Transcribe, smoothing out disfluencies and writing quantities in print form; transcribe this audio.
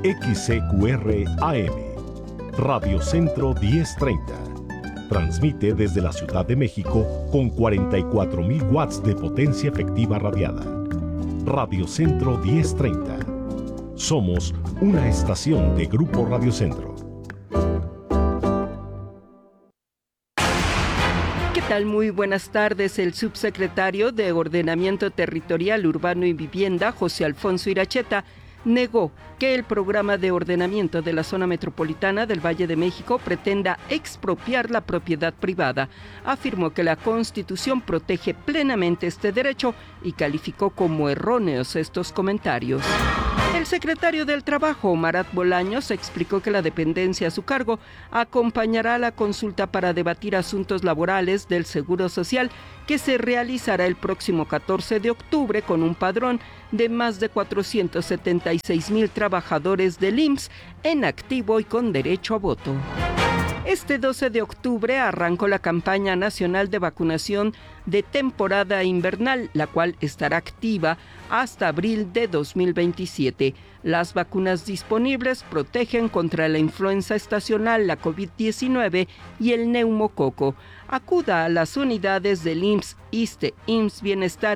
XCQR AM, Radio Centro 1030. Transmite desde la Ciudad de México con 44,000 watts de potencia efectiva radiada. Radio Centro 1030. Somos una estación de Grupo Radio Centro. ¿Qué tal? Muy buenas tardes. El subsecretario de Ordenamiento Territorial, Urbano y Vivienda, José Alfonso Iracheta, negó que el programa de ordenamiento de la zona metropolitana del Valle de México pretenda expropiar la propiedad privada. Afirmó que la Constitución protege plenamente este derecho y calificó como erróneos estos comentarios. El secretario del Trabajo, Marat Bolaños, explicó que la dependencia a su cargo acompañará la consulta para debatir asuntos laborales del Seguro Social que se realizará el próximo 14 de octubre con un padrón de más de 476,000 trabajadores del IMSS en activo y con derecho a voto. Este 12 de octubre arrancó la campaña nacional de vacunación de temporada invernal, la cual estará activa hasta abril de 2027. Las vacunas disponibles protegen contra la influenza estacional, la COVID-19 y el neumococo. Acuda a las unidades del IMSS, ISSSTE, IMSS Bienestar